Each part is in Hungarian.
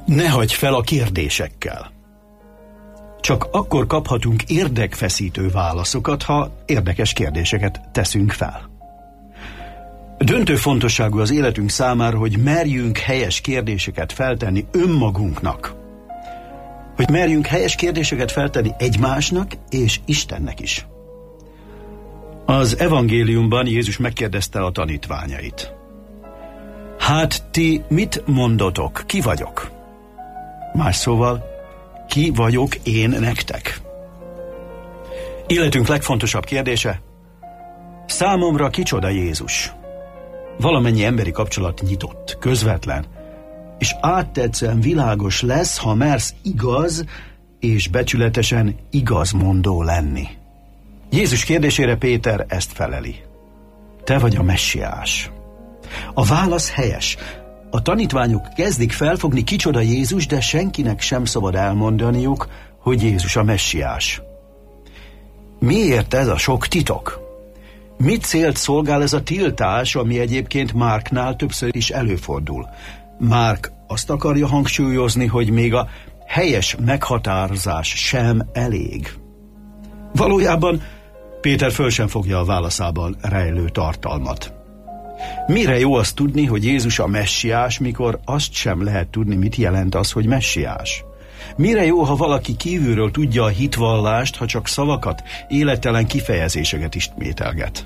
Ne hagyj fel a kérdésekkel. Csak akkor kaphatunk érdekfeszítő válaszokat, ha érdekes kérdéseket teszünk fel. Döntő fontosságú az életünk számára, hogy merjünk helyes kérdéseket feltenni önmagunknak. Hogy merjünk helyes kérdéseket feltenni egymásnak és Istennek is. Az evangéliumban Jézus megkérdezte a tanítványait. Hát ti mit mondotok? Ki vagyok? Más szóval, ki vagyok én nektek? Életünk legfontosabb kérdése, számomra kicsoda Jézus? Valamennyi emberi kapcsolat nyitott, közvetlen, és áttetszően világos lesz, ha mersz igaz és becsületesen igazmondó lenni. Jézus kérdésére Péter ezt feleli. Te vagy a messiás. A válasz helyes. A tanítványok kezdik felfogni, kicsoda Jézus, de senkinek sem szabad elmondaniuk, hogy Jézus a messiás. Miért ez a sok titok? Mit célt szolgál ez a tiltás, ami egyébként Márknál többször is előfordul? Márk azt akarja hangsúlyozni, hogy még a helyes meghatározás sem elég. Valójában Péter föl sem fogja a válaszában rejlő tartalmat. Mire jó azt tudni, hogy Jézus a messiás, mikor azt sem lehet tudni, mit jelent az, hogy messiás? Mire jó, ha valaki kívülről tudja a hitvallást, ha csak szavakat, élettelen kifejezéseket ismételget?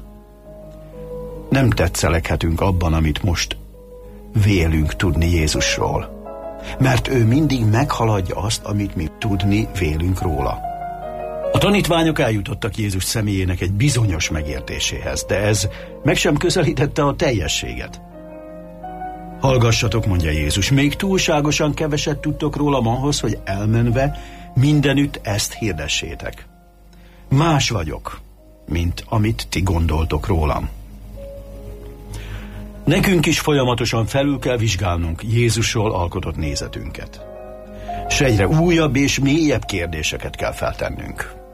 Nem tetszeleghetünk abban, amit most vélünk tudni Jézusról, mert ő mindig meghaladja azt, amit mi tudni vélünk róla. A tanítványok eljutottak Jézus személyének egy bizonyos megértéséhez, de ez meg sem közelítette a teljességet. Hallgassatok, mondja Jézus, még túlságosan keveset tudtok rólam ahhoz, hogy elmenve mindenütt ezt hirdessétek. Más vagyok, mint amit ti gondoltok rólam. Nekünk is folyamatosan felül kell vizsgálnunk Jézusról alkotott nézetünket. S egyre újabb és mélyebb kérdéseket kell feltennünk.